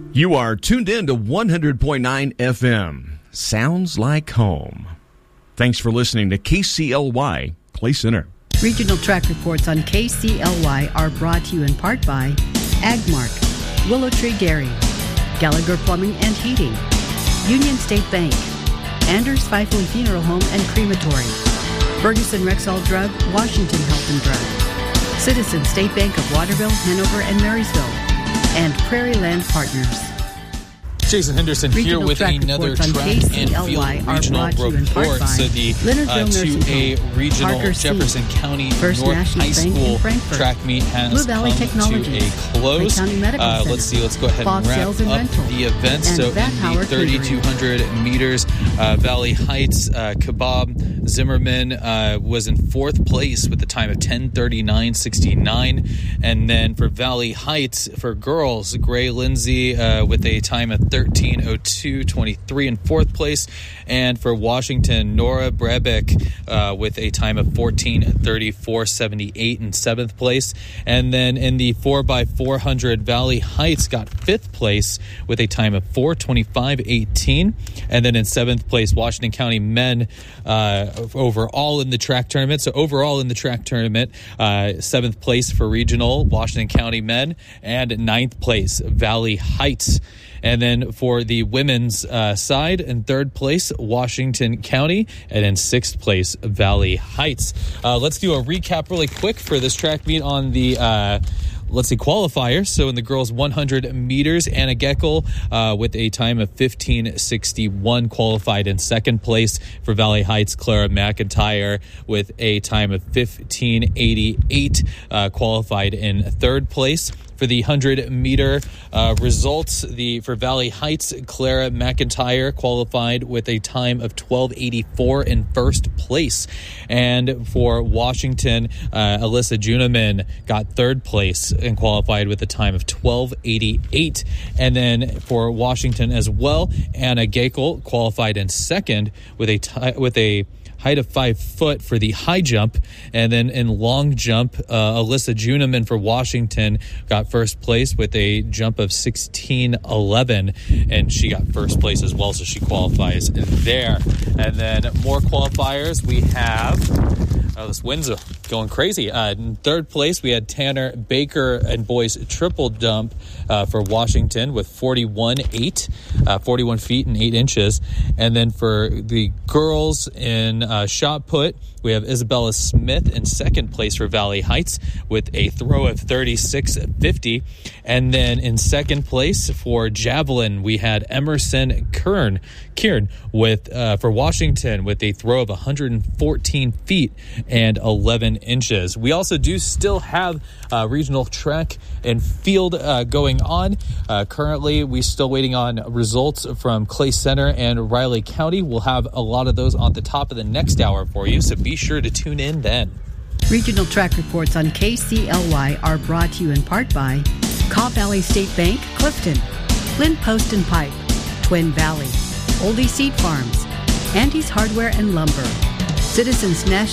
You are tuned in to 100.9 FM. Sounds like home. Thanks for listening to KCLY Clay Center. Regional track reports on KCLY are brought to you in part by Agmark, Willow Tree Dairy, Gallagher Plumbing and Heating, Union State Bank, Anders Feifel Funeral Home and Crematory, Ferguson Rexall Drug, Washington Health and Drug, Citizen State Bank of Waterville, Hanover, and Marysville, and Prairie Land Partners. Jason Henderson here with another track and field regional report. So the 2A regional Jefferson County North High School track meet has come to a close. Let's see, let's go ahead and wrap up the event. So in the 3,200 meters, Valley Heights, Kebab Zimmerman was in fourth place with a time of 10:39.69. And then for Valley Heights, for girls, Gray Lindsay with a time of 13:02.23 in fourth place, and for Washington, Nora Brebeck with a time of 14:34.78 in seventh place. And then in the 4x400, Valley Heights got fifth place with a time of 4:25.18. And then in seventh place, Washington County men overall in the track tournament. So overall in the track tournament, seventh place for regional Washington County men, and ninth place Valley Heights. And then for the women's side, in third place, Washington County, and in sixth place, Valley Heights. Let's do a recap really quick for this track meet on the qualifiers. So in the girls 100 meters, Anna Geckel with a time of 15:61 qualified in second place. For Valley Heights, Clara McIntyre with a time of 15:88 qualified in third place. For the 100-meter results, for Valley Heights, Clara McIntyre qualified with a time of 12:84 in first place. And for Washington, Alyssa Juneman got third place and qualified with a time of 12:88. And then for Washington as well, Anna Geckel qualified in second with a height of 5 foot for the high jump. And then in long jump, Alyssa Juneman for Washington got first place with a jump of 16:11, and she got first place as well, so she qualifies there. And then more qualifiers, we have this wind's going crazy. In third place, we had Tanner Baker and boys triple jump for Washington with 41 feet and 8 inches. And then for the girls in shot put, we have Isabella Smith in second place for Valley Heights with a throw of 36.50. And then in second place for javelin, we had Emerson Kieran with for Washington with a throw of 114 feet and 11 inches. We also do still have regional track and field going on. Currently, we're still waiting on results from Clay Center and Riley County. We'll have a lot of those on the top of the next hour for you, so be sure to tune in then. Regional track reports on KCLY are brought to you in part by Cobb Valley State Bank, Clifton, Lynn Post and Pipe, Twin Valley, Oldie Seed Farms, Andy's Hardware and Lumber, Citizens National